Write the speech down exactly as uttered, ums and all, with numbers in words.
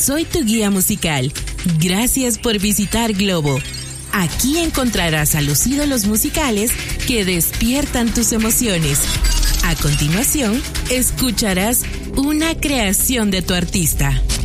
soy tu guía musical. Gracias por visitar Globo. Aquí encontrarás a los ídolos musicales que despiertan tus emociones. A continuación, escucharás una creación de tu artista.